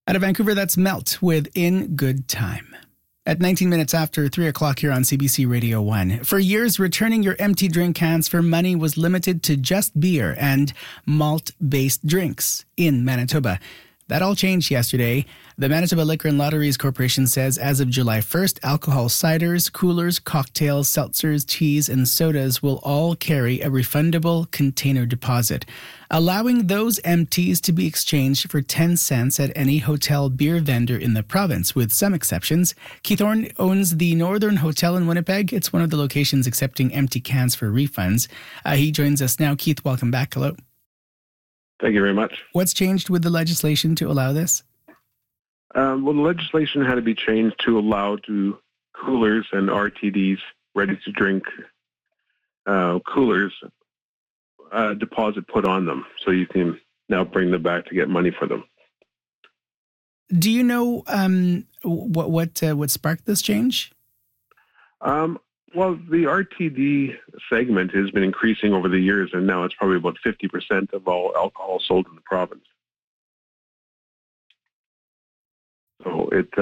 Out of Vancouver, that's Melt with In Good Time. At 19 minutes after 3 o'clock here on CBC Radio 1. For years, returning your empty drink cans for money was limited to just beer and malt-based drinks in Manitoba. That all changed yesterday. The Manitoba Liquor and Lotteries Corporation says as of July 1st, alcohol ciders, coolers, cocktails, seltzers, teas, and sodas will all carry a refundable container deposit, allowing those empties to be exchanged for 10 cents at any hotel beer vendor in the province, with some exceptions. Keith Horn owns the Northern Hotel in Winnipeg. It's one of the locations accepting empty cans for refunds. He joins us now. Keith, welcome back. Hello. Thank you very much. What's changed with the legislation to allow this? The legislation had to be changed to allow to coolers and RTDs, ready-to-drink coolers, deposit put on them, so you can now bring them back to get money for them. Do you know what sparked this change? Well, the RTD segment has been increasing over the years, and now it's probably about 50% of all alcohol sold in the province. So it's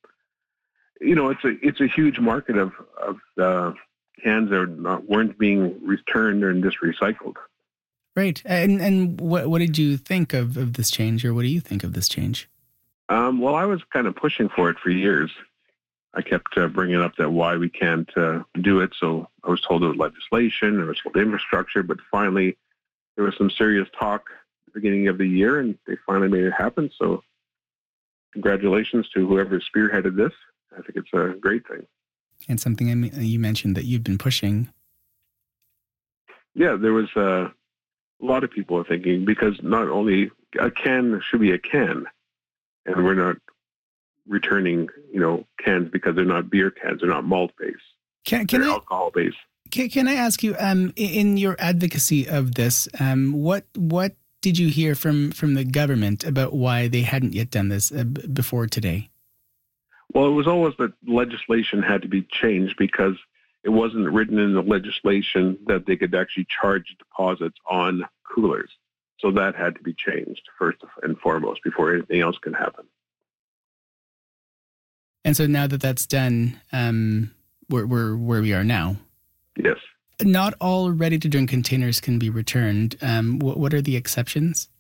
a huge market of cans that weren't being returned and just recycled. Right. And what did you think of this change, or what do you think of this change? Well, I was kind of pushing for it for years. I kept bringing up that why we can't do it. So I was told it was legislation, it was told infrastructure, but finally there was some serious talk at the beginning of the year, and they finally made it happen. So congratulations to whoever spearheaded this. I think it's a great thing. And something you mentioned that you've been pushing. Yeah, there was a lot of people are thinking, because not only a can should be a can, and we're not returning, cans because they're not beer cans, they're not malt-based. They're alcohol-based. Can I ask you, in your advocacy of this, what did you hear from the government about why they hadn't yet done this before today? Well, it was always that legislation had to be changed, because it wasn't written in the legislation that they could actually charge deposits on coolers. So that had to be changed first and foremost before anything else can happen. And so now that that's done, we're where we are now. Yes. Not all ready-to-drink containers can be returned. What are the exceptions?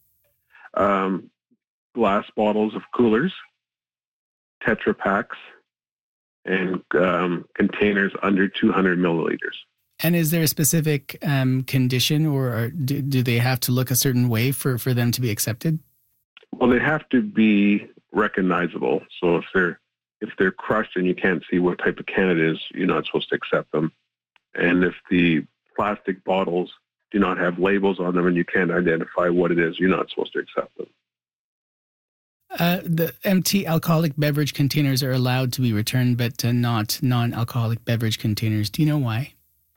Glass bottles of coolers, Tetra Paks, and containers under 200 milliliters. And is there a specific condition, or do they have to look a certain way for them to be accepted? Well, they have to be recognizable. So if they're crushed and you can't see what type of can it is, you're not supposed to accept them. And if the plastic bottles do not have labels on them and you can't identify what it is, you're not supposed to accept them. The empty alcoholic beverage containers are allowed to be returned, but not non-alcoholic beverage containers. Do you know why?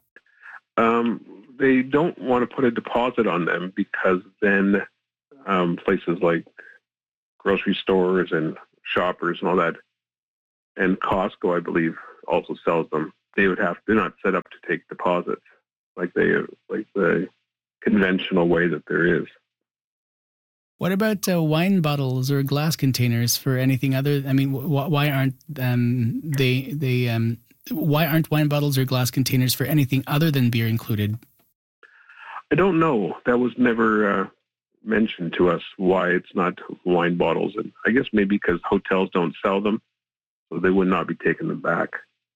They don't want to put a deposit on them, because then places like grocery stores and Shoppers and all that, and Costco, I believe, also sells them. They're not set up to take deposits like the conventional way that there is. What about wine bottles or glass containers for anything other? I mean, why aren't why aren't wine bottles or glass containers for anything other than beer included? I don't know. That was never mentioned to us, why it's not wine bottles. And I guess maybe because hotels don't sell them, so they would not be taking them back.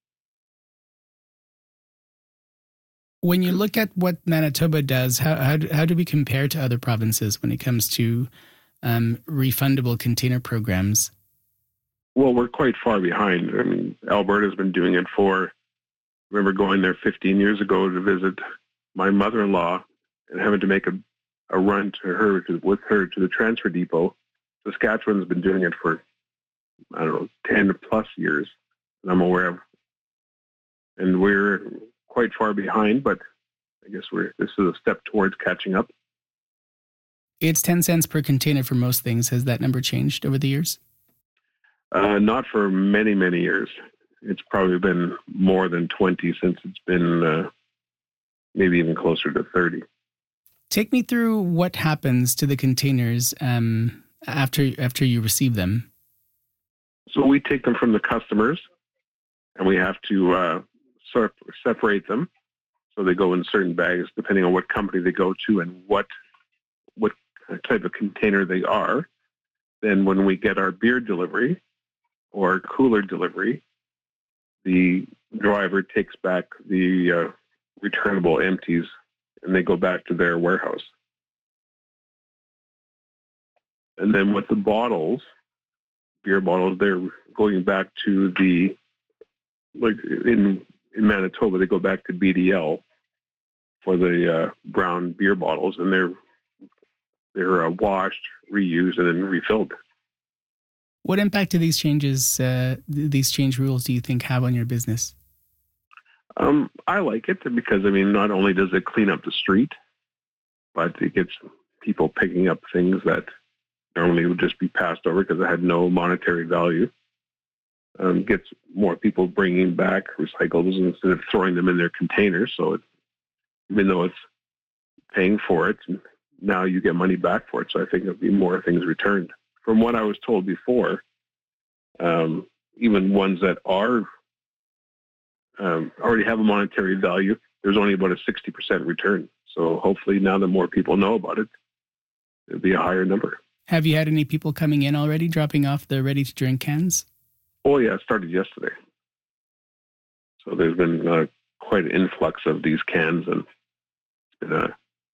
When you look at what Manitoba does, how do we compare to other provinces when it comes to refundable container programs? Well, we're quite far behind. I mean, Alberta's been doing it I remember going there 15 years ago to visit my mother-in-law and having to make a run with her to the transfer depot. Saskatchewan's been doing it for, 10 plus years that I'm aware of. And we're quite far behind, but I guess this is a step towards catching up. It's 10 cents per container for most things. Has that number changed over the years? Not for many, many years. It's probably been more than 20 since it's been maybe even closer to 30. Take me through what happens to the containers after you receive them. So we take them from the customers, and we have to separate them. So they go in certain bags, depending on what company they go to and what type of container they are. Then when we get our beer delivery or cooler delivery, the driver takes back the returnable empties, and they go back to their warehouse. And then with the bottles, beer bottles, they're going back to in Manitoba, they go back to BDL for the brown beer bottles, and they're washed, reused, and then refilled. What impact do these changes, these change rules, do you think have on your business? I like it because, not only does it clean up the street, but it gets people picking up things that normally would just be passed over because it had no monetary value. Gets more people bringing back recyclables instead of throwing them in their containers. So even though it's paying for it, now you get money back for it. So I think there'll be more things returned. From what I was told before, even ones that are already have a monetary value, there's only about a 60% return. So hopefully now that more people know about it, it'll be a higher number. Have you had any people coming in already dropping off the ready-to-drink cans? Oh, yeah, it started yesterday. So there's been quite an influx of these cans, and it's been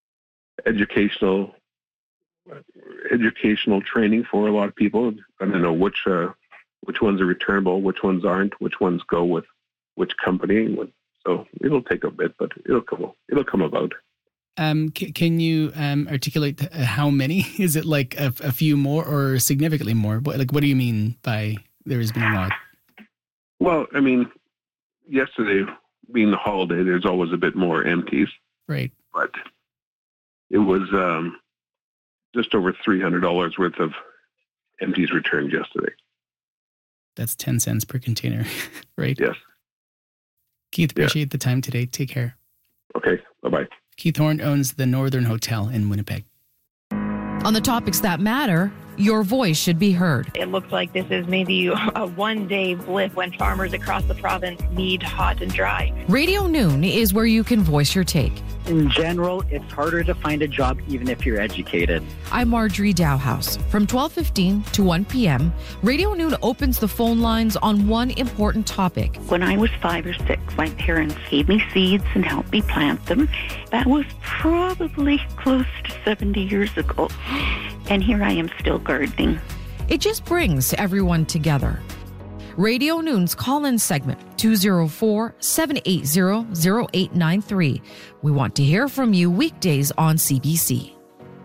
educational training for a lot of people. I don't know which ones are returnable, which ones aren't, which ones go with which company. So it'll take a bit, but it'll come about. Can you articulate how many? Is it like a few more or significantly more? What do you mean by there has been a lot? Well, yesterday being the holiday, there's always a bit more empties. Right. But it was just over $300 worth of empties returned yesterday. That's 10 cents per container, right? Yes. Keith, appreciate the time today. Take care. Okay, bye-bye. Keith Horn owns the Northern Hotel in Winnipeg. On the topics that matter, your voice should be heard. It looks like this is maybe a one-day blip when farmers across the province need hot and dry. Radio Noon is where you can voice your take. In general, it's harder to find a job even if you're educated. I'm Marjorie Dowhouse. From 12:15 to 1 p.m., Radio Noon opens the phone lines on one important topic. When I was 5 or 6, my parents gave me seeds and helped me plant them. That was probably close to 70 years ago. And here I am still gardening. It just brings everyone together. Radio Noon's call-in segment, 204-780-0893. We want to hear from you weekdays on CBC.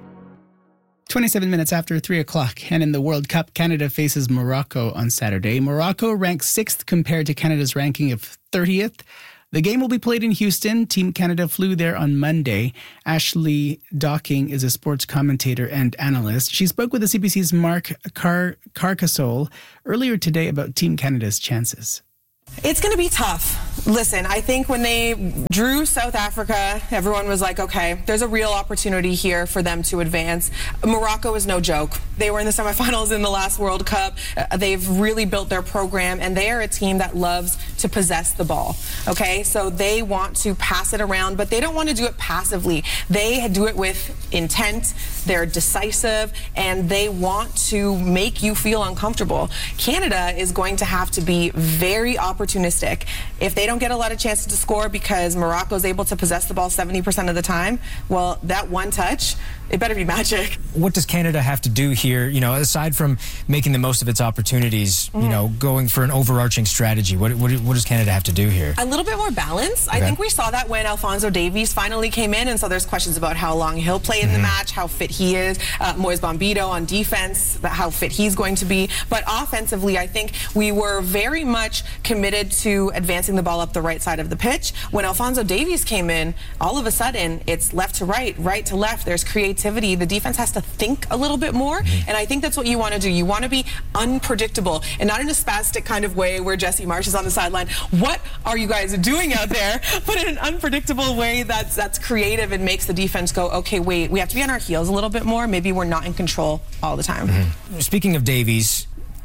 27 minutes after 3 o'clock, and in the World Cup, Canada faces Morocco on Saturday. Morocco ranks 6th compared to Canada's ranking of 30th. The game will be played in Houston. Team Canada flew there on Monday. Ashley Docking is a sports commentator and analyst. She spoke with the CBC's Mark Carcassole earlier today about Team Canada's chances. It's going to be tough. Listen, I think when they drew South Africa, everyone was like, okay, there's a real opportunity here for them to advance. Morocco is no joke. They were in the semifinals in the last World Cup. They've really built their program, and they are a team that loves to possess the ball. Okay, so they want to pass it around, but they don't want to do it passively. They do it with intent. They're decisive, and they want to make you feel uncomfortable. Canada is going to have to be very opportunistic. If they don't get a lot of chances to score because Morocco is able to possess the ball 70% of the time, well, that one touch, it better be magic. What does Canada have to do here, aside from making the most of its opportunities, going for an overarching strategy? What does Canada have to do here? A little bit more balance. Okay. I think we saw that when Alphonso Davies finally came in, and so there's questions about how long he'll play in the match, how fit he is. Moise Bombito on defense, how fit he's going to be. But offensively, I think we were very much committed to advancing the ball up the right side of the pitch. When Alphonso Davies came in, all of a sudden, it's left to right, right to left. There's creativity. The defense has to think a little bit more, and I think that's what you want to do. You want to be unpredictable, and not in a spastic kind of way where Jesse Marsh is on the sideline. What are you guys doing out there? But in an unpredictable way that's creative and makes the defense go, okay, wait, we have to be on our heels a little bit more. Maybe we're not in control all the time. Speaking of Davies,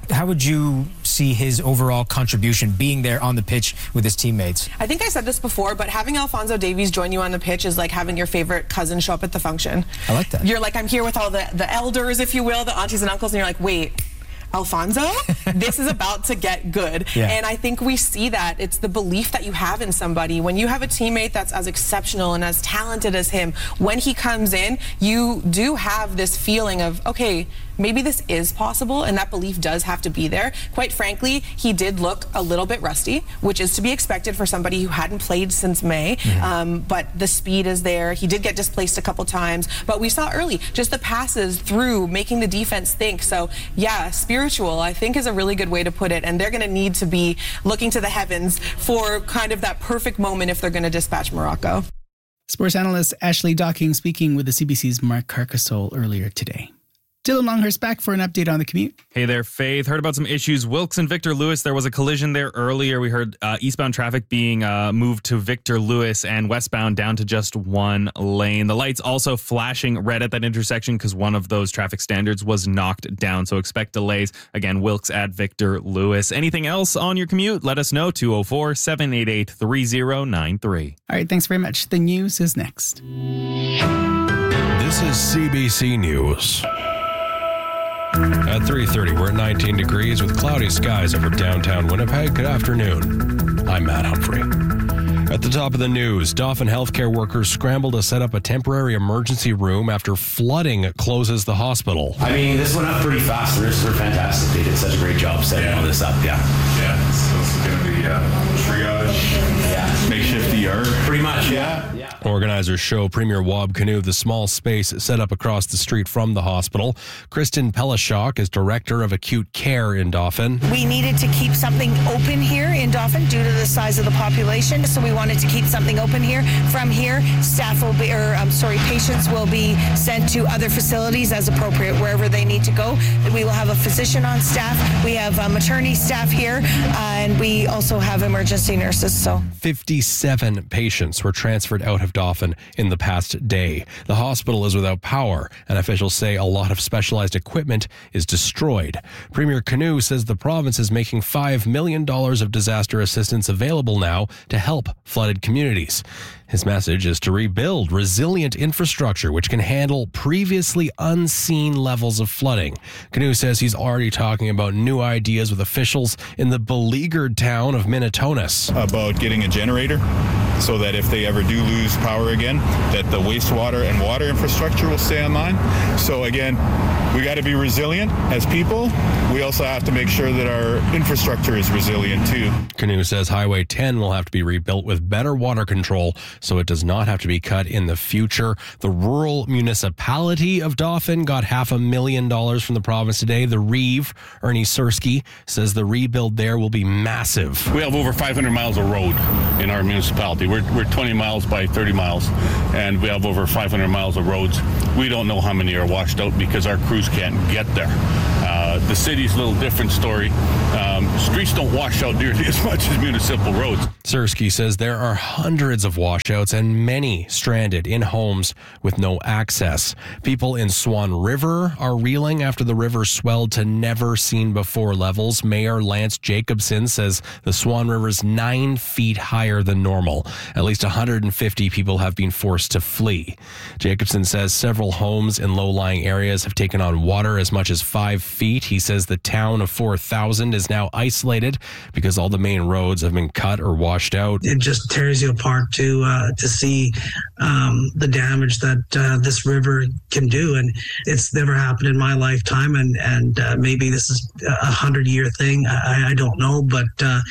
How would you see his overall contribution being there on the pitch with his teammates? I think I said this before, but having Alphonso Davies join you on the pitch is like having your favorite cousin show up at the function. I like that. You're like, I'm here with all the elders, if you will, the aunties and uncles, and you're like, wait, Alphonso, this is about to get good. Yeah. And I think we see that. It's the belief that you have in somebody. When you have a teammate that's as exceptional and as talented as him, when he comes in, you do have this feeling of, okay, maybe this is possible, and that belief does have to be there. Quite frankly, he did look a little bit rusty, which is to be expected for somebody who hadn't played since May. But the speed is there. He did get displaced a couple times, but we saw early just the passes through, making the defense think. So yeah, spiritual, I think, is a really good way to put it, and they're going to need to be looking to the heavens for kind of that perfect moment if they're going to dispatch Morocco. Sports analyst Ashley Docking speaking with the CBC's Mark Carcassole earlier today. Dylan Longhurst back for an update on the commute. Hey there, Faith. Heard about some issues. Wilkes and Victor Lewis, there was a collision there earlier. We heard eastbound traffic being moved to Victor Lewis and westbound down to just one lane. The lights also flashing red at that intersection because one of those traffic standards was knocked down. So expect delays. Again, Wilkes at Victor Lewis. Anything else on your commute? Let us know. 204-788-3093. All right, thanks very much. The news is next. This is CBC News. At 3:30, we're at 19 degrees with cloudy skies over downtown Winnipeg. Good afternoon. I'm Matt Humphrey. At the top of the news, Dauphin healthcare workers scramble to set up a temporary emergency room after flooding closes the hospital. I mean, this went up pretty fast. The nurses were fantastic. They did such a great job setting all this up. Yeah, so it's going to be triage, makeshift ER. Pretty much, yeah. Organizers show Premier Wab Kinew the small space set up across the street from the hospital. Kristen Pelishok is Director of Acute Care in Dauphin. We needed to keep something open here in Dauphin due to the size of the population, so we wanted to keep something open here. From here, patients will be sent to other facilities as appropriate, wherever they need to go. We will have a physician on staff. We have maternity staff here, and we also have emergency nurses. So 57 patients were transferred out of Dauphin in the past day. The hospital is without power, and officials say a lot of specialized equipment is destroyed. Premier Kinew says the province is making $5 million of disaster assistance available now to help flooded communities. His message is to rebuild resilient infrastructure which can handle previously unseen levels of flooding. Kinew says he's already talking about new ideas with officials in the beleaguered town of Minitonas. About getting a generator so that if they ever do lose power again, that the wastewater and water infrastructure will stay online. So again, we got to be resilient as people. We also have to make sure that our infrastructure is resilient too. Kinew says Highway 10 will have to be rebuilt with better water control so it does not have to be cut in the future. The rural municipality of Dauphin got $500,000 from the province today. The Reeve, Ernie Sersky, says the rebuild there will be massive. We have over 500 miles of road in our municipality. We're 20 miles by 30 miles, and we have over 500 miles of roads. We don't know how many are washed out because our crews can't get there. The city's a little different story. Streets don't wash out nearly as much as municipal roads. Sersky says there are hundreds of washouts and many stranded in homes with no access. People in Swan River are reeling after the river swelled to never-seen-before levels. Mayor Lance Jacobson says the Swan River's 9 feet higher than normal. At least 150 people have been forced to flee. Jacobson says several homes in low-lying areas have taken on water as much as 5 feet. He says the town of 4,000 is now isolated because all the main roads have been cut or washed out. It just tears you apart to see the damage that this river can do, and it's never happened in my lifetime. And maybe this is a 100-year thing. I don't know, but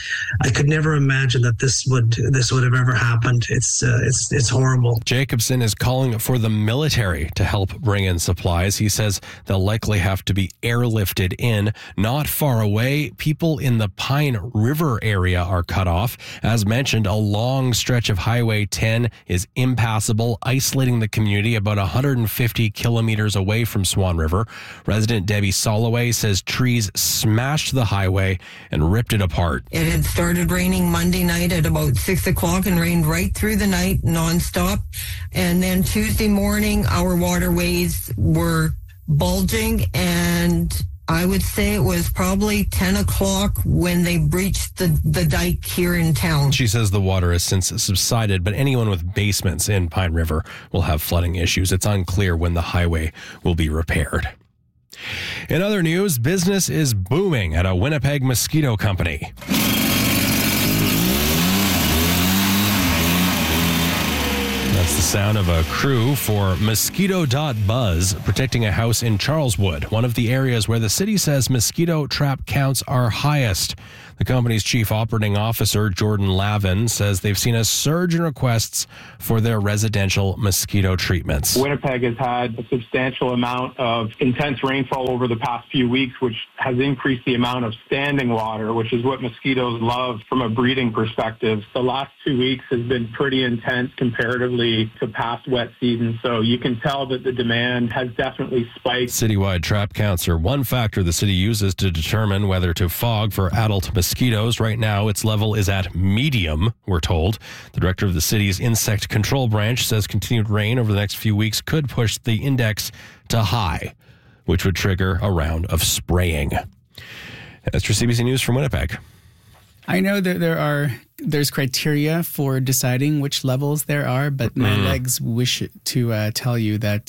I could never imagine that this would have ever happened. It's horrible. Jacobson is calling for the military to help bring in supplies. He says they'll likely have to be airlifted in. Not far away, people in the Pine River area are cut off. As mentioned, a long stretch of Highway 10 is impassable, isolating the community about 150 kilometers away from Swan River. Resident Debbie Soloway says trees smashed the highway and ripped it apart. It had started raining Monday night at about 6 o'clock and rained right through the night nonstop. And then Tuesday morning, our waterways were bulging and I would say it was probably 10 o'clock when they breached the dike here in town. She says the water has since subsided, but anyone with basements in Pine River will have flooding issues. It's unclear when the highway will be repaired. In other news, business is booming at a Winnipeg mosquito company. That's the sound of a crew for Mosquito.Buzz protecting a house in Charleswood, one of the areas where the city says mosquito trap counts are highest. The company's chief operating officer, Jordan Lavin, says they've seen a surge in requests for their residential mosquito treatments. Winnipeg has had a substantial amount of intense rainfall over the past few weeks, which has increased the amount of standing water, which is what mosquitoes love from a breeding perspective. The last 2 weeks has been pretty intense comparatively to past wet seasons, so you can tell that the demand has definitely spiked. Citywide trap counts are one factor the city uses to determine whether to fog for adult mosquitoes. Right now, its level is at medium, we're told. The director of the city's insect control branch says continued rain over the next few weeks could push the index to high, which would trigger a round of spraying. That's your CBC News from Winnipeg. I know that there's criteria for deciding which levels there are, but my legs wish to tell you that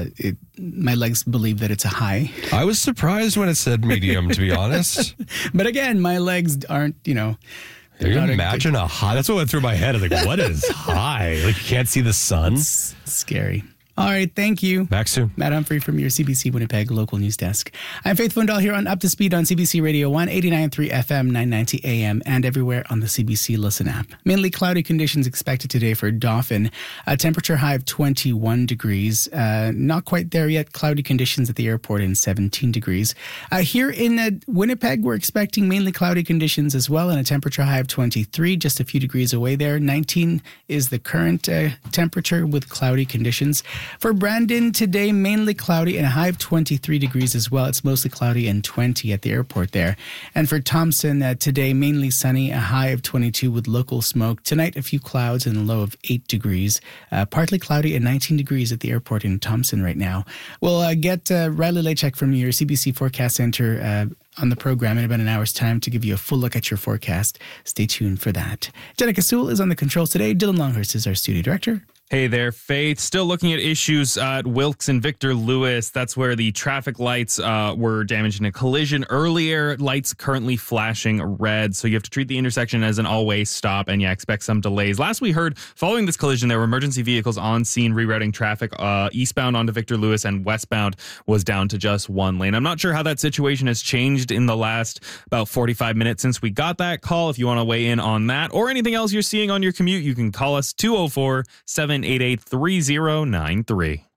my legs believe that it's a high. I was surprised when it said medium, to be honest. But again, my legs aren't, You imagine a high? That's what went through my head. I was like, what is high? Like you can't see the sun? It's scary. All right, thank you. Back soon. Matt Humphrey from your CBC Winnipeg local news desk. I'm Faith Fundahl here on Up to Speed on CBC Radio 1, 89.3 FM, 990 AM, and everywhere on the CBC Listen app. Mainly cloudy conditions expected today for Dauphin. A temperature high of 21 degrees. Not quite there yet. Cloudy conditions at the airport in 17 degrees. Here in Winnipeg, we're expecting mainly cloudy conditions as well, and a temperature high of 23, just a few degrees away there. 19 is the current temperature with cloudy conditions. For Brandon, today, mainly cloudy and a high of 23 degrees as well. It's mostly cloudy and 20 at the airport there. And for Thompson, today, mainly sunny, a high of 22 with local smoke. Tonight, a few clouds and a low of 8 degrees. Partly cloudy and 19 degrees at the airport in Thompson right now. We'll get Riley Lachek from your CBC Forecast Center on the program in about an hour's time to give you a full look at your forecast. Stay tuned for that. Jenica Sewell is on the controls today. Dylan Longhurst is our studio director. Hey there, Faith. Still looking at issues at Wilkes and Victor Lewis. That's where the traffic lights were damaged in a collision earlier. Lights currently flashing red, so you have to treat the intersection as an all-way stop, and expect some delays. Last we heard, following this collision, there were emergency vehicles on scene rerouting traffic. Eastbound onto Victor Lewis and westbound was down to just one lane. I'm not sure how that situation has changed in the last about 45 minutes since we got that call. If you want to weigh in on that or anything else you're seeing on your commute, you can call us 204-788-3093.